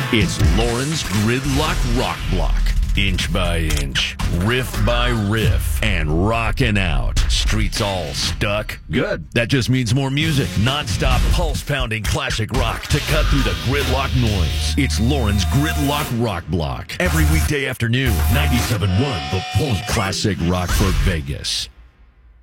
It's Lauren's Gridlock Rock Block. Inch by inch, riff by riff, and rocking out. Streets all stuck? Good. That just means more music. Non-stop, pulse-pounding classic rock to cut through the gridlock noise. It's Lauren's Gridlock Rock Block. Every weekday afternoon, 97.1 The Point. Classic rock for Vegas.